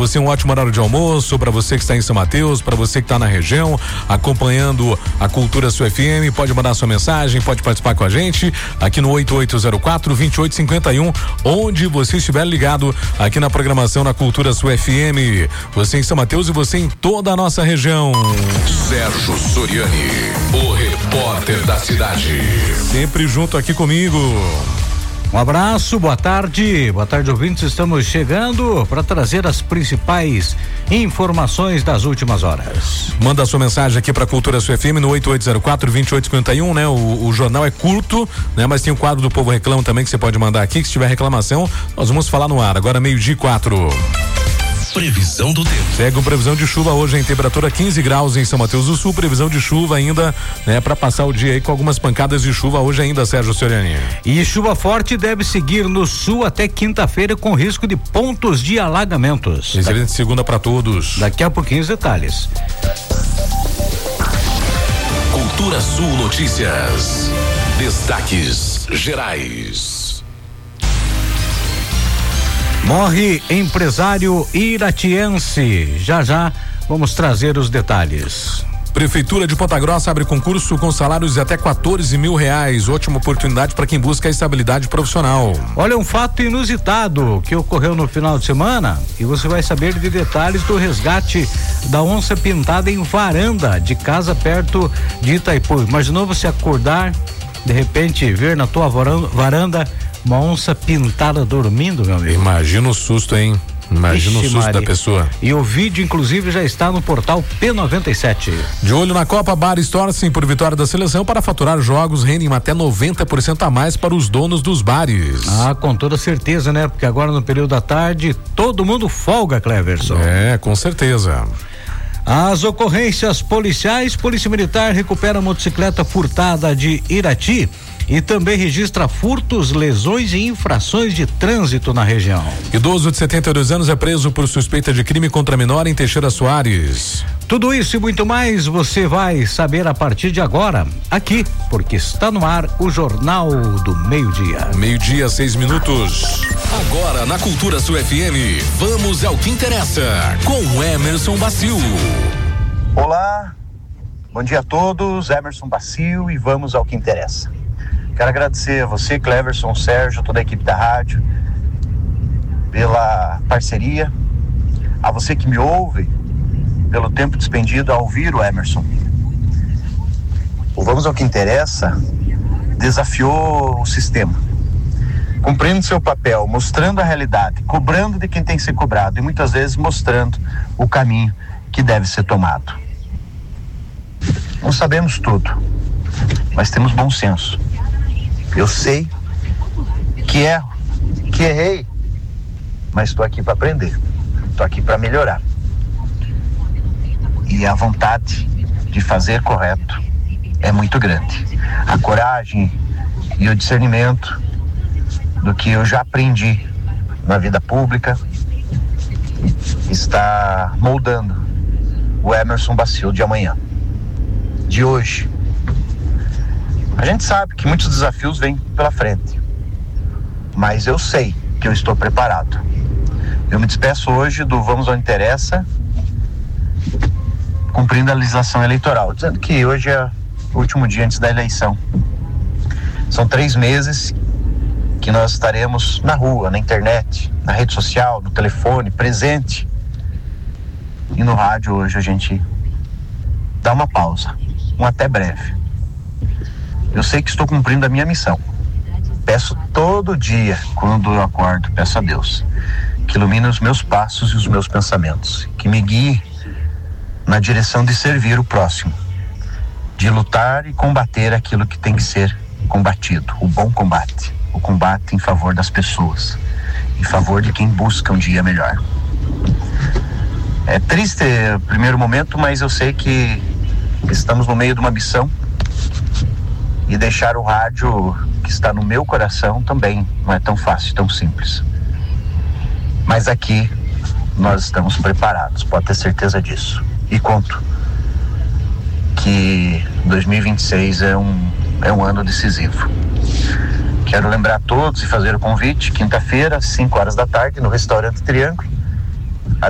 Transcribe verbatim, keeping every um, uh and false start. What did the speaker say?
você um ótimo horário de almoço, para você que está em São Mateus, para você que está na região, acompanhando a Cultura Sul F M, pode mandar sua mensagem, pode participar com a gente aqui no oito oito zero quatro, dois oito cinco um, onde você estiver ligado aqui na programação na Cultura Sul F M. Você em São Mateus e você em toda a nossa região. Sérgio Soriani, o repórter da cidade. Sempre junto aqui comigo. Um abraço, boa tarde, boa tarde, ouvintes. Estamos chegando para trazer as principais informações das últimas horas. Manda a sua mensagem aqui para Cultura Sul F M no oito oito zero quatro, dois oito cinco um, né? O, o jornal é curto, né? Mas tem o quadro do Povo Reclama também que você pode mandar aqui, que se tiver reclamação, nós vamos falar no ar. Agora meio-dia e quatro. Previsão do tempo. Segue com previsão de chuva hoje em temperatura quinze graus em São Mateus do Sul, previsão de chuva ainda, né, para passar o dia aí com algumas pancadas de chuva hoje ainda, Sérgio Soriani. E chuva forte deve seguir no sul até quinta-feira com risco de pontos de alagamentos. Excelente segunda para todos. Daqui a pouquinho os detalhes. Cultura Sul Notícias. Destaques gerais. Morre empresário iratiense. Já já vamos trazer os detalhes. Prefeitura de Ponta Grossa abre concurso com salários de até quatorze mil reais. Ótima oportunidade para quem busca a estabilidade profissional. Olha, um fato inusitado que ocorreu no final de semana e você vai saber de detalhes do resgate da onça pintada em varanda de casa perto de Itaipu. Imaginou você acordar, de repente ver na tua varanda uma onça pintada dormindo, meu amigo? Imagina o susto, hein? Imagina Ixi, o susto Maria. Da pessoa. E o vídeo, inclusive, já está no portal P noventa e sete. De olho na Copa, bares torcem por vitória da seleção para faturar jogos, rendem até noventa por cento a mais para os donos dos bares. Ah, com toda certeza, né? Porque agora no período da tarde, todo mundo folga, Cleverson. É, com certeza. As ocorrências policiais, Polícia Militar recupera a motocicleta furtada de Irati e também registra furtos, lesões e infrações de trânsito na região. Idoso de setenta e dois anos é preso por suspeita de crime contra menor em Teixeira Soares. Tudo isso e muito mais você vai saber a partir de agora, aqui, porque está no ar o Jornal do Meio-Dia. Meio-dia, seis minutos. Agora na Cultura Sul F M, vamos ao que interessa, com Emerson Bacio. Olá, bom dia a todos, Emerson Bacio, e vamos ao que interessa. Quero agradecer a você, Cleverson, Sérgio, toda a equipe da rádio, pela parceria, a você que me ouve, pelo tempo despendido ao ouvir o Emerson. O Vamos ao que Interessa desafiou o sistema, cumprindo seu papel, mostrando a realidade, cobrando de quem tem que ser cobrado e muitas vezes mostrando o caminho que deve ser tomado. Não sabemos tudo, mas temos bom senso. Eu sei que erro, que errei, mas estou aqui para aprender, estou aqui para melhorar. E a vontade de fazer correto é muito grande. A coragem e o discernimento do que eu já aprendi na vida pública está moldando o Emerson Bacio de amanhã, de hoje. A gente sabe que muitos desafios vêm pela frente, mas eu sei que eu estou preparado. Eu me despeço hoje do Vamos ao Interessa, cumprindo a legislação eleitoral, dizendo que hoje é o último dia antes da eleição. São três meses que nós estaremos na rua, na internet, na rede social, no telefone, presente. E no rádio hoje a gente dá uma pausa, um até breve. Eu sei que estou cumprindo a minha missão. Peço todo dia, quando eu acordo, peço a Deus que ilumine os meus passos e os meus pensamentos, que me guie na direção de servir o próximo, de lutar e combater aquilo que tem que ser combatido, o bom combate, o combate em favor das pessoas, em favor de quem busca um dia melhor. É triste o primeiro momento, mas eu sei que estamos no meio de uma missão. E deixar o rádio que está no meu coração também não é tão fácil, tão simples. Mas aqui nós estamos preparados, pode ter certeza disso. E conto que dois mil e vinte e seis é um, é um ano decisivo. Quero lembrar a todos e fazer o convite, quinta-feira, cinco horas da tarde, no Restaurante Triângulo,